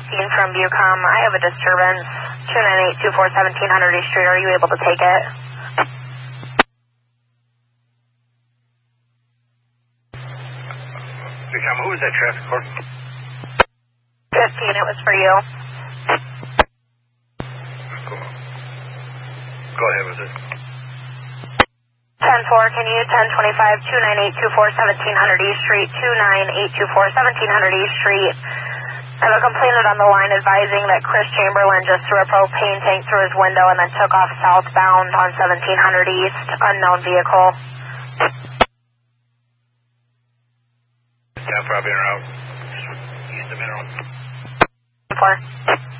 from Bucom. I have a disturbance. 298-24-1700 East Street. Are you able to take it? Bucom, who was that traffic for? 15, it was for you. Cool. Go ahead with it. 10-4, can you 1025-298-24-1700 East Street, 298-24-1700 East Street. I have a complainant on the line advising that Chris Chamberlain just threw a propane tank through his window and then took off southbound on 1700 East, unknown vehicle. Yeah, probably in route. East of Mineral. 4.